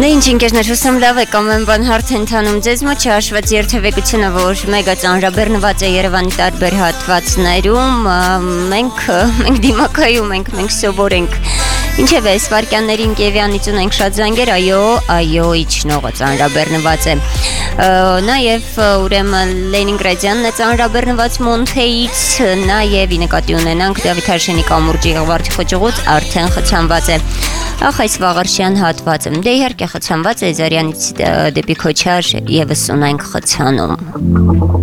Ինչ ինքերներ հուսամ լավ եք ամեն բան հարթ ընթանում ձեզ մոտ չհաշված երթևեկությունը, որ մեգա ծանրաբեռնված է Երևանի տարբեր հատվածներում, մենք դիմակայում ենք, մենք սովորենք ինչև է այս վարկյաններին Կիևյանից ունենք շատ զանգեր, այո, իջնողը ծանրաբեռնված է նաև ուրեմն Լենինգրադյանն է ծանրաբեռնված Մոնթեից, նաև նկատի ունենանք Դավիթ Արշենի կամուրջի Ղվարդի խոճուղուց արդեն խցանված է այս վաղարշյան հատվածը, դե իհարկե խցանված է Զարյանից դեպի Քոչար եւս ունենք խցանում